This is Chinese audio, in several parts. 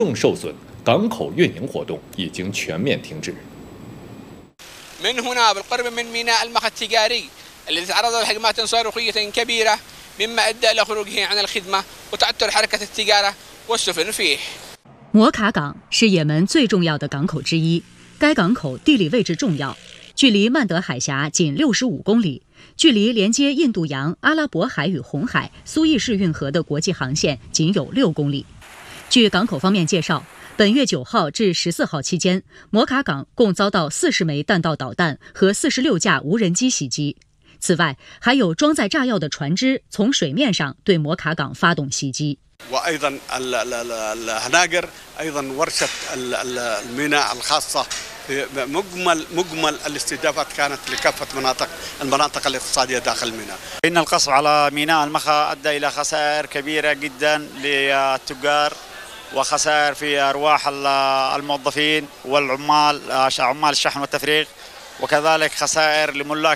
重受损，港口运营活动已经全面停止。 من هنا بالقرب من ميناء المخا التجاري الذي تعرض لهجمات صاروخية كبيرة مما أدى إلى خروجه عن الخدمة وتعثر حركة التجارة والسفن فيه。 摩卡港是也门最重要的港口之一，该港口地理位置重要，距离曼德海峡仅65公里，距离连接印度洋、阿拉伯海与红海、苏伊士运河的国际航线仅有6公里。据港口方面介绍，本月9号至14号期间，摩卡港共遭到40枚弹道导弹和46架无人机袭击。此外，还有装载炸药的船只从水面上对摩卡港发动袭击。 وأيضا الهناجر أيضا ورشة الميناء الخاصة مجمل الاستهدافات كانت لكافة المناطق الاقتصادية داخل الميناء. إن القصف على ميناء المخا أدى إلى خسائر كبيرة جدا للتجار وخسائر في أرواح الموظفين والعمال عمال الشحن والتفريغ وكذلك خسائر لملاك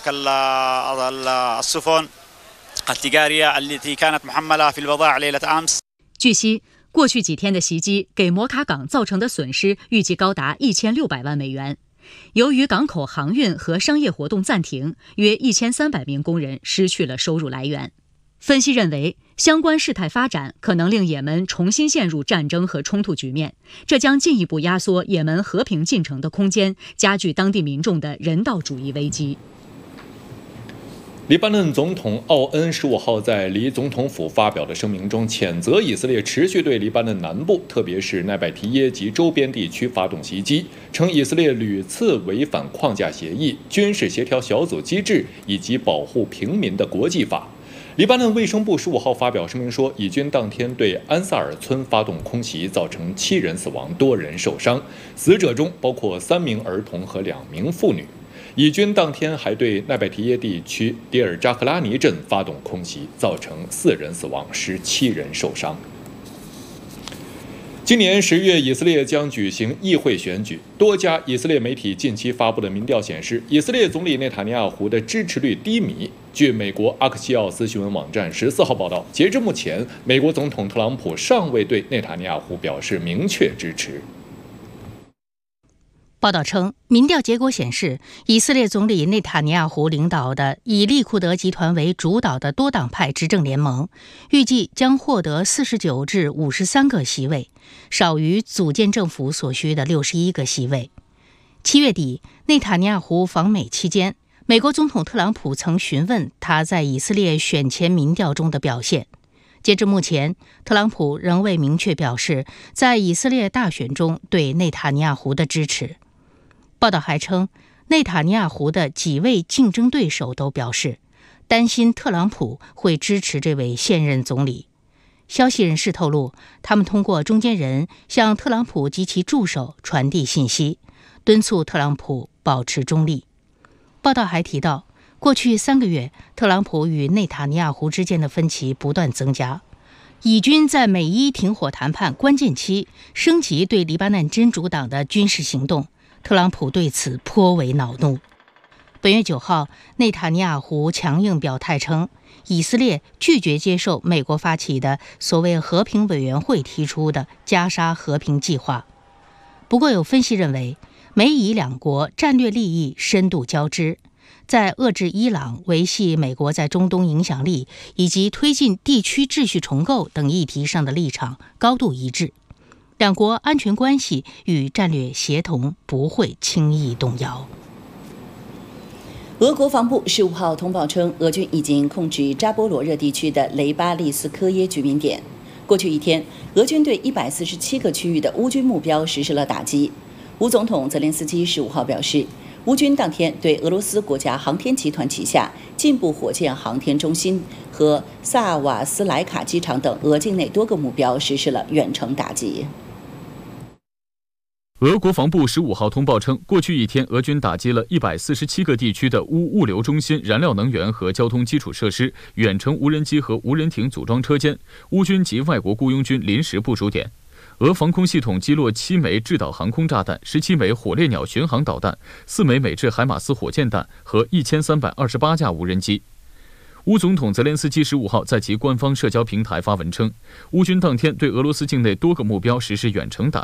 السفن التجارية التي كانت محملة في البضائع ليلة أمس。 据悉，过去几天的袭击给摩卡港造成的损失预计高达1600万美元。由于港口航运和商业活动暂停，约1300名工人失去了收入来源。分析认为，相关事态发展可能令也门重新陷入战争和冲突局面，这将进一步压缩也门和平进程的空间，加剧当地民众的人道主义危机。 黎巴嫩总统奥恩15号在离总统府发表的声明中，谴责以色列持续对黎巴嫩南部，特别是奈拜提耶及周边地区发动袭击，称以色列屡次违反框架协议、军事协调小组机制以及保护平民的国际法。黎巴嫩卫生部15号发表声明说，以军当天对安萨尔村发动空袭，造成7人死亡，多人受伤，死者中包括3名儿童和2名妇女。以军当天还对奈拜提耶地区迪尔扎克拉尼镇发动空袭，造成4人死亡，17人受伤。今年10月，以色列将举行议会选举。多家以色列媒体近期发布的民调显示，以色列总理内塔尼亚胡的支持率低迷。据美国阿克西奥斯新闻网站14号报道，截至目前，美国总统特朗普尚未对内塔尼亚胡表示明确支持。 报道称，民调结果显示，以色列总理内塔尼亚胡领导的以利库德集团为主导的多党派执政联盟，预计将获得49至53个席位，少于组建政府所需的61个席位。7月底，内塔尼亚胡访美期间，美国总统特朗普曾询问他在以色列选前民调中的表现。截至目前，特朗普仍未明确表示在以色列大选中对内塔尼亚胡的支持。报道还称，内塔尼亚胡的几位竞争对手都表示，担心特朗普会支持这位现任总理。消息人士透露，他们通过中间人向特朗普及其助手传递信息，敦促特朗普保持中立。报道还提到，过去3个月，特朗普与内塔尼亚胡之间的分歧不断增加。以军在美伊停火谈判关键期升级对黎巴嫩真主党的军事行动，特朗普对此颇为恼怒。本月9号，内塔尼亚胡强硬表态称，以色列拒绝接受美国发起的所谓和平委员会提出的加沙和平计划。不过有分析认为，美以两国战略利益深度交织，在遏制伊朗、维系美国在中东影响力以及推进地区秩序重构等议题上的立场高度一致，两国安全关系与战略协同不会轻易动摇。 俄国防部15号通报称，俄军已经控制扎波罗热地区的雷巴利斯科耶居民点。过去一天，俄军对147个区域的乌军目标实施了打击。乌总统泽连斯基15号表示，乌军当天对俄罗斯国家航天集团旗下进步火箭航天中心和萨瓦斯莱卡机场等俄境内多个目标实施了远程打击。 俄国防部15号通报称，过去一天，俄军打击了147个地区的乌物流中心、燃料能源和交通基础设施、远程无人机和无人艇组装车间、乌军及外国雇佣军临时部署点。俄防空系统击落7枚制导航空炸弹、17枚火烈鸟巡航导弹、4枚美制海马斯火箭弹和1328架无人机。 乌总统泽连斯基15号在其官方社交平台发文称，乌军当天对俄罗斯境内多个目标实施远程打